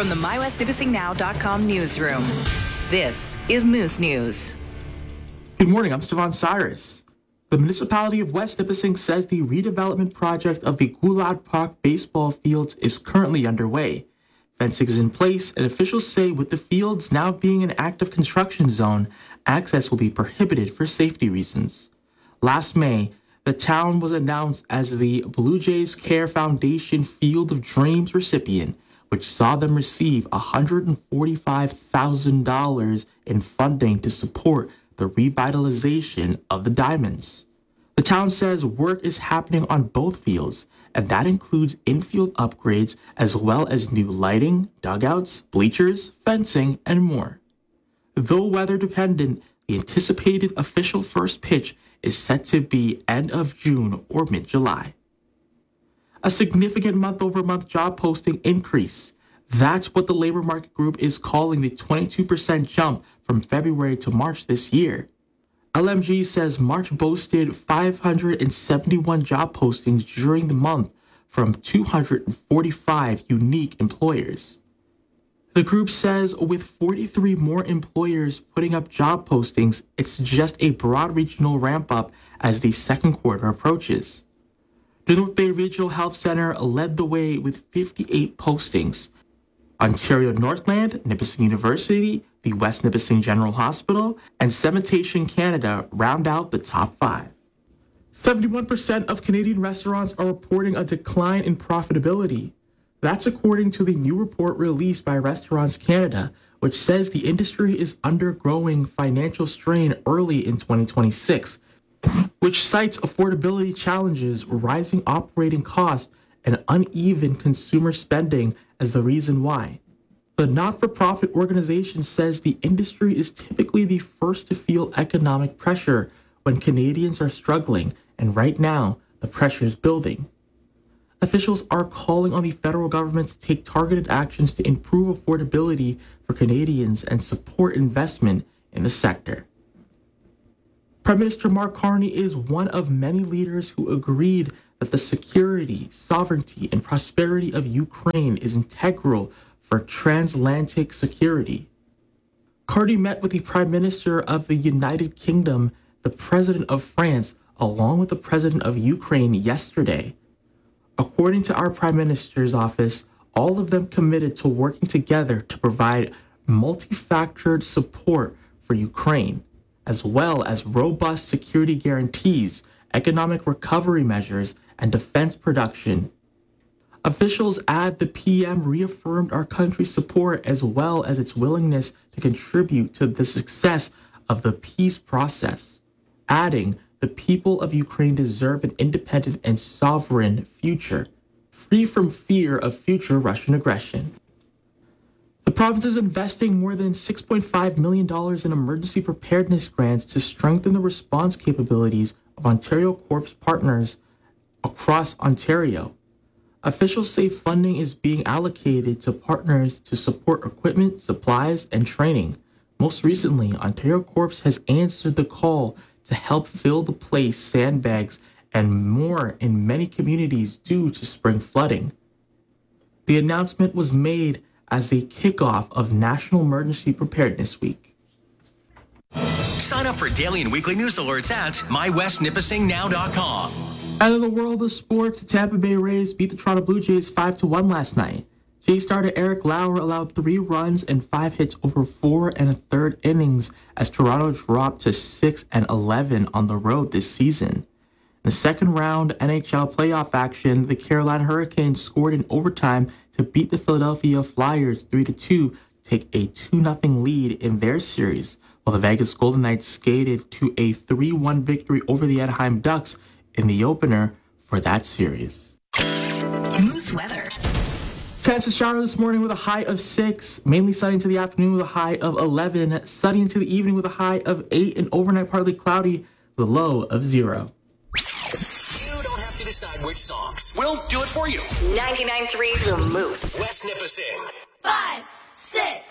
From the MyWestNipissingNow.com newsroom, this is Moose News. Good morning, I'm Stefan Cyrus. The municipality of West Nipissing says the redevelopment project of the Goulad Park baseball fields is currently underway. Fencing is in place, and officials say with the fields now being an active construction zone, access will be prohibited for safety reasons. Last May, the town was announced as the Blue Jays Care Foundation Field of Dreams recipient, which saw them receive $145,000 in funding to support the revitalization of the Diamonds. The town says work is happening on both fields, and that includes infield upgrades as well as new lighting, dugouts, bleachers, fencing, and more. Though weather dependent, the anticipated official first pitch is set to be end of June or mid-July. A significant month-over-month job posting increase. That's what the labor market group is calling the 22% jump from February to March this year. LMG says March boasted 571 job postings during the month from 245 unique employers. The group says with 43 more employers putting up job postings, it suggests a broad regional ramp-up as the second quarter approaches. The North Bay Regional Health Center led the way with 58 postings. Ontario Northland, Nipissing University, the West Nipissing General Hospital, and Cementation Canada round out the top 5. 71% of Canadian restaurants are reporting a decline in profitability. That's according to the new report released by Restaurants Canada, which says the industry is undergoing financial strain early in 2026, which cites affordability challenges, rising operating costs, and uneven consumer spending as the reason why. The not-for-profit organization says the industry is typically the first to feel economic pressure when Canadians are struggling, and right now, the pressure is building. Officials are calling on the federal government to take targeted actions to improve affordability for Canadians and support investment in the sector. Prime Minister Mark Carney is one of many leaders who agreed that the security, sovereignty, and prosperity of Ukraine is integral for transatlantic security. Carney met with the Prime Minister of the United Kingdom, the President of France, along with the President of Ukraine yesterday. According to our Prime Minister's office, all of them committed to working together to provide multi-factored support for Ukraine, as well as robust security guarantees, economic recovery measures, and defense production. Officials add the PM reaffirmed our country's support as well as its willingness to contribute to the success of the peace process, adding the people of Ukraine deserve an independent and sovereign future, free from fear of future Russian aggression. The province is investing more than $6.5 million in emergency preparedness grants to strengthen the response capabilities of Ontario Corps partners across Ontario. Officials say funding is being allocated to partners to support equipment, supplies, and training. Most recently, Ontario Corps has answered the call to help fill the place sandbags and more in many communities due to spring flooding. The announcement was made as the kickoff of National Emergency Preparedness Week. Sign up for daily and weekly news alerts at MyWestNipissingNow.com. Out of the world of sports, the Tampa Bay Rays beat the Toronto Blue Jays 5-1 last night. Jay starter Eric Lauer allowed 3 runs and 5 hits over 4 1/3 innings as Toronto dropped to 6-11 on the road this season. In the second round NHL playoff action, the Carolina Hurricanes scored in overtime to beat the Philadelphia Flyers 3-2, take a 2-0 lead in their series, while the Vegas Golden Knights skated to a 3-1 victory over the Anaheim Ducks in the opener for that series. Moose weather. Chance of shower this morning with a high of 6, mainly sunny into the afternoon with a high of 11, sunny into the evening with a high of 8, and overnight partly cloudy with a low of 0. You don't have to decide which songs. We'll do it for you. 99.3 The Moose. West Nipissing. 5, 6.